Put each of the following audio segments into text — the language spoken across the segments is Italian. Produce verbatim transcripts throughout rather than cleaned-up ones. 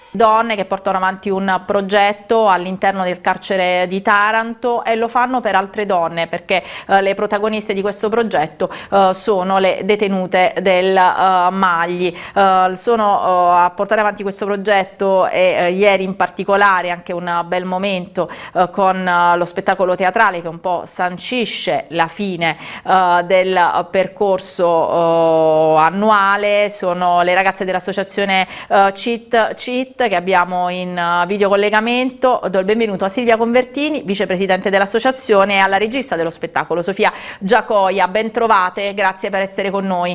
donne che portano avanti un progetto all'interno del carcere di Taranto e lo fanno per altre donne, perché eh, le protagoniste di questo progetto eh, sono le detenute del eh, Magli. Eh, sono eh, a portare avanti questo progetto e eh, ieri in particolare anche un bel momento eh, con eh, lo spettacolo teatrale che un po' sancisce la fine eh, del percorso eh, annuale. Sono le ragazze dell'associazione eh, Cheat Cheat che abbiamo in uh, videocollegamento. Do il benvenuto a Silvia Convertini, vicepresidente dell'associazione, e alla regista dello spettacolo, Sofia Giacoia. Ben trovate, grazie per essere con noi.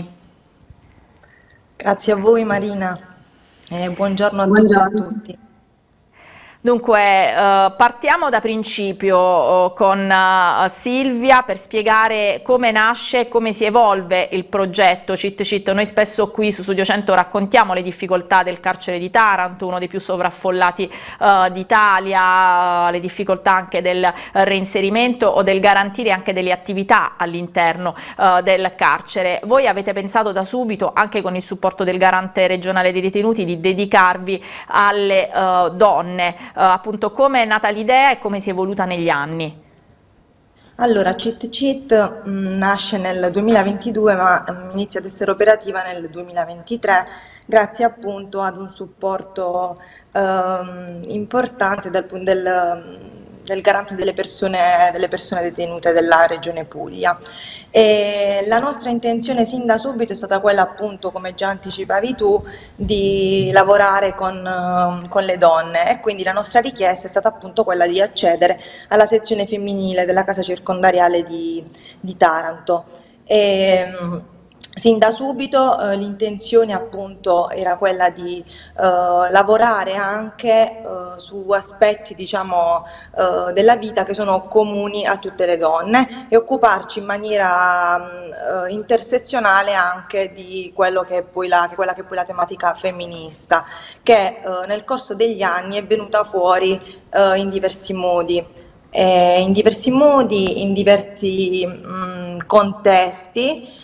Grazie a voi Marina, e buongiorno a Buongiorno. tutti e a tutti. Dunque, eh, partiamo da principio eh, con eh, Silvia per spiegare come nasce e come si evolve il progetto Cheat Cheat. Noi spesso qui su Studio cento raccontiamo le difficoltà del carcere di Taranto, uno dei più sovraffollati eh, d'Italia, le difficoltà anche del reinserimento o del garantire anche delle attività all'interno eh, del carcere. Voi avete pensato da subito, anche con il supporto del garante regionale dei detenuti, di dedicarvi alle eh, donne. Uh, appunto, come è nata l'idea e come si è evoluta negli anni? Allora, Cheat Cheat mh, nasce nel duemilaventidue ma mh, inizia ad essere operativa nel duemilaventitré grazie appunto ad un supporto ehm, importante dal punto del, del garante delle persone, delle persone detenute della regione Puglia. E la nostra intenzione sin da subito è stata quella appunto, come già anticipavi tu, di lavorare con, eh, con le donne, e quindi la nostra richiesta è stata appunto quella di accedere alla sezione femminile della casa circondariale di, di Taranto. E, mh, sin da subito eh, l'intenzione appunto era quella di eh, lavorare anche eh, su aspetti, diciamo, eh, della vita che sono comuni a tutte le donne, e occuparci in maniera mh, eh, intersezionale anche di quello che è poi la, che quella che è poi la tematica femminista, che eh, nel corso degli anni è venuta fuori eh, in diversi modi. Eh, in diversi modi, in diversi mh, contesti,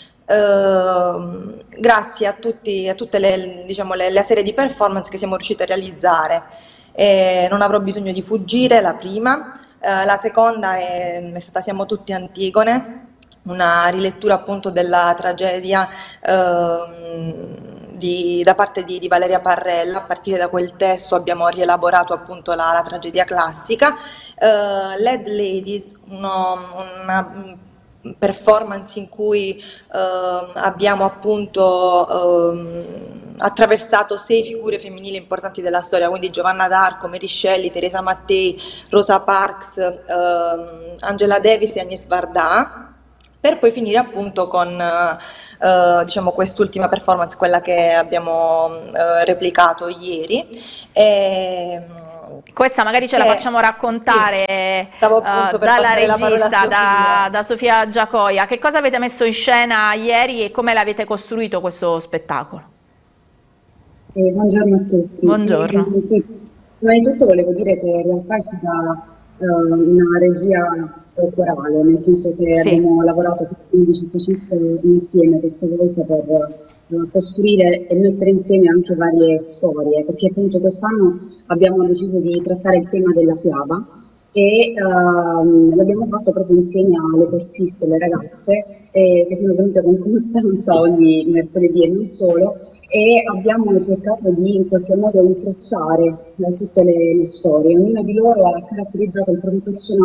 Uh, grazie a, tutti, a tutte le, diciamo, le, le serie di performance che siamo riusciti a realizzare. Eh, non avrò bisogno di fuggire, la prima. Uh, la seconda è, è stata Siamo tutti Antigone, una rilettura appunto della tragedia uh, di, da parte di, di Valeria Parrella. A partire da quel testo abbiamo rielaborato appunto la, la tragedia classica. Uh, Led Ladies, uno, una performance in cui eh, abbiamo appunto eh, attraversato sei figure femminili importanti della storia, quindi Giovanna d'Arco, Mary Shelley, Teresa Mattei, Rosa Parks, eh, Angela Davis e Agnès Varda, per poi finire appunto con eh, diciamo quest'ultima performance, quella che abbiamo eh, replicato ieri. E, Questa magari ce la facciamo raccontare sì, uh, dalla regista, da, da Sofia Giacoia. Che cosa avete messo in scena ieri e come l'avete costruito questo spettacolo? Eh, buongiorno a tutti. Buongiorno. Eh, sì, prima di tutto volevo dire che in realtà è stata eh, una regia eh, corale, nel senso che Sì. abbiamo lavorato tutti di Cheat Cheat insieme questa volta per eh, costruire e mettere insieme anche varie storie, perché appunto quest'anno abbiamo deciso di trattare il tema della fiaba e ehm, l'abbiamo fatto proprio insieme alle corsiste, le ragazze eh, che sono venute con costanza ogni mercoledì e non solo, e abbiamo cercato di in qualche modo intrecciare eh, tutte le, le storie. Ognuna di loro ha caratterizzato il proprio personaggio